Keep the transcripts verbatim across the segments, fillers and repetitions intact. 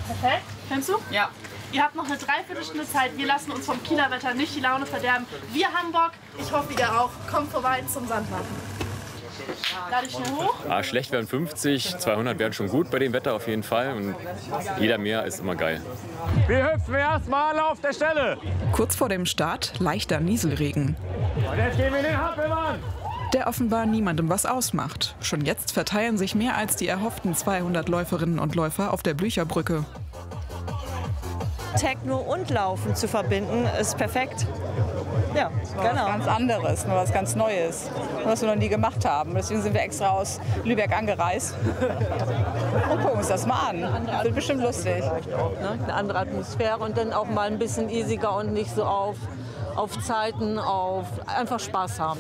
Perfekt. Kennst du? Ja. Ihr habt noch eine Dreiviertelstunde Zeit. Wir lassen uns vom Kieler Wetter nicht die Laune verderben. Wir haben Bock. Ich hoffe, ihr auch. Kommt vorbei zum Sandhafen. Lade ich schnell hoch. Ah, schlecht wären fünfzig, zweihundert wären schon gut bei dem Wetter auf jeden Fall. Und jeder mehr ist immer geil. Wir hüpfen erstmal auf der Stelle. Kurz vor dem Start leichter Nieselregen. Und jetzt gehen wir in den Hampelmann. Der offenbar niemandem was ausmacht. Schon jetzt verteilen sich mehr als die erhofften zweihundert Läuferinnen und Läufer auf der Blücherbrücke. Techno und Laufen zu verbinden, ist perfekt. Ja, genau. Was ganz anderes, nur was ganz Neues, was wir noch nie gemacht haben. Deswegen sind wir extra aus Lübeck angereist und gucken uns das mal an. Wird bestimmt lustig. Eine andere Atmosphäre und dann auch mal ein bisschen easiger und nicht so auf, auf Zeiten, auf einfach Spaß haben.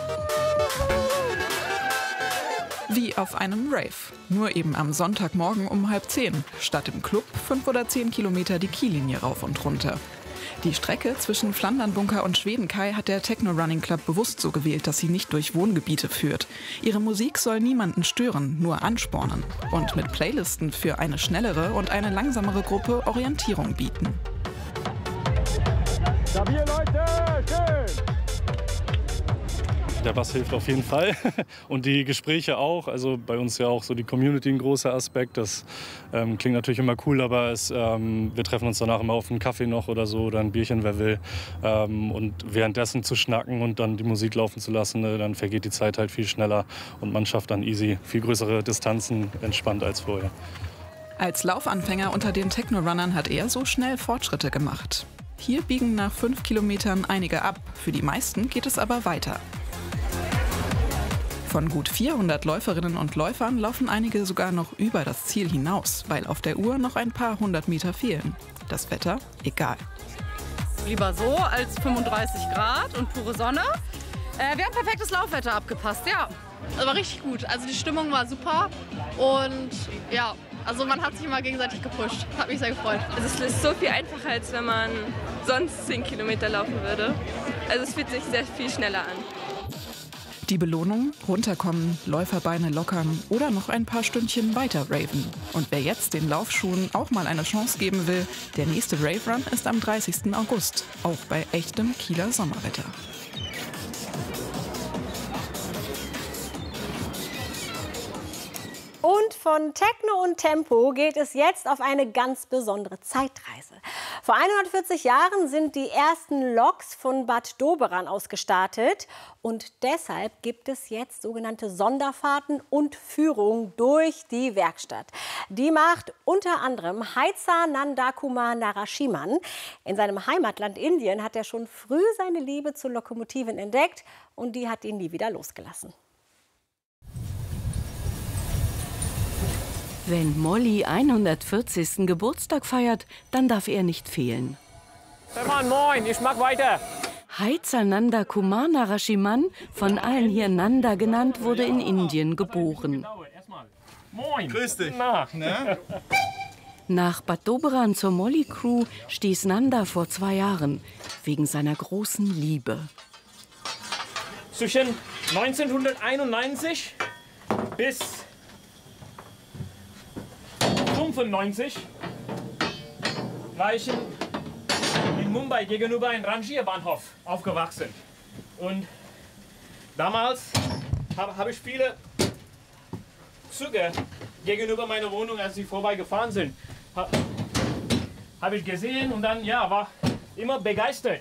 Wie auf einem Rave. Nur eben am Sonntagmorgen um halb zehn. Statt im Club fünf oder zehn Kilometer die Kiellinie rauf und runter. Die Strecke zwischen Flandernbunker und Schwedenkai hat der Techno Running Club bewusst so gewählt, dass sie nicht durch Wohngebiete führt. Ihre Musik soll niemanden stören, nur anspornen. Und mit Playlisten für eine schnellere und eine langsamere Gruppe Orientierung bieten. Stabil, Leute! Schön! Der Bass hilft auf jeden Fall und die Gespräche auch. Also bei uns ja auch so die Community ein großer Aspekt. Das ähm, klingt natürlich immer cool, aber es, ähm, wir treffen uns danach immer auf einen Kaffee noch oder so oder ein Bierchen, wer will. Ähm, und währenddessen zu schnacken und dann die Musik laufen zu lassen, ne, dann vergeht die Zeit halt viel schneller und man schafft dann easy viel größere Distanzen entspannt als vorher. Als Laufanfänger unter den Techno-Runnern hat er so schnell Fortschritte gemacht. Hier biegen nach fünf Kilometern einige ab. Für die meisten geht es aber weiter. Von gut vierhundert Läuferinnen und Läufern laufen einige sogar noch über das Ziel hinaus, weil auf der Uhr noch ein paar hundert Meter fehlen. Das Wetter? Egal. Lieber so als fünfunddreißig Grad und pure Sonne. Äh, wir haben perfektes Laufwetter abgepasst, ja. Das war richtig gut. Also die Stimmung war super. Und ja, also man hat sich immer gegenseitig gepusht. Hat mich sehr gefreut. Also es ist so viel einfacher, als wenn man sonst zehn Kilometer laufen würde. Also es fühlt sich sehr viel schneller an. Die Belohnung? Runterkommen, Läuferbeine lockern oder noch ein paar Stündchen weiter raven. Und wer jetzt den Laufschuhen auch mal eine Chance geben will, der nächste Rave Run ist am dreißigsten August, auch bei echtem Kieler Sommerwetter. Und von Techno und Tempo geht es jetzt auf eine ganz besondere Zeitreise. Vor hundertvierzig Jahren sind die ersten Loks von Bad Doberan aus gestartet. Und deshalb gibt es jetzt sogenannte Sonderfahrten und Führungen durch die Werkstatt. Die macht unter anderem Heizer Nandakumar Narasimhan. In seinem Heimatland Indien hat er schon früh seine Liebe zu Lokomotiven entdeckt und die hat ihn nie wieder losgelassen. Wenn Molly hundertvierzigsten Geburtstag feiert, dann darf er nicht fehlen. Stefan, moin, ich mag weiter. Heizer Nandakumar Narasimhan, von allen hier Nanda genannt, wurde in Indien geboren. Moin. Grüß dich. Na, ne? Nach Bad Doberan zur Molly Crew stieß Nanda vor zwei Jahren, wegen seiner großen Liebe. Zwischen neunzehnhunderteinundneunzig bis fünfundneunzig war ich in Mumbai gegenüber einem Rangierbahnhof aufgewachsen. Und damals habe hab ich viele Züge gegenüber meiner Wohnung, als sie vorbeigefahren sind, habe hab ich gesehen und dann ja, war immer begeistert.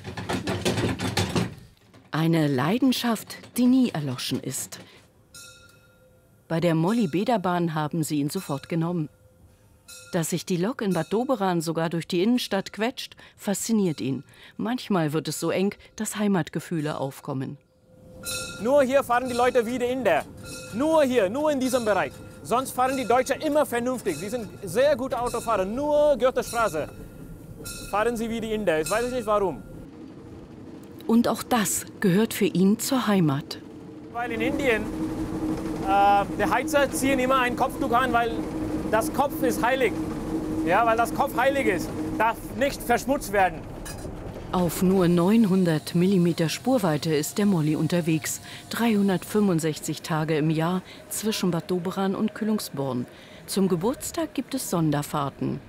Eine Leidenschaft, die nie erloschen ist. Bei der Molly-Bäderbahn haben sie ihn sofort genommen. Dass sich die Lok in Bad Doberan sogar durch die Innenstadt quetscht, fasziniert ihn. Manchmal wird es so eng, dass Heimatgefühle aufkommen. Nur hier fahren die Leute wie die Inder. Nur hier, nur in diesem Bereich. Sonst fahren die Deutschen immer vernünftig. Sie sind sehr gute Autofahrer. Nur Goethestraße fahren sie wie die Inder. Ich weiß nicht warum. Und auch das gehört für ihn zur Heimat. Weil in Indien, äh, der Heizer ziehen immer ein Kopftuch an, weil das Kopf ist heilig. Ja, weil das Kopf heilig ist, darf nicht verschmutzt werden. Auf nur neunhundert Millimeter Spurweite ist der Molly unterwegs. dreihundertfünfundsechzig Tage im Jahr zwischen Bad Doberan und Kühlungsborn. Zum Geburtstag gibt es Sonderfahrten.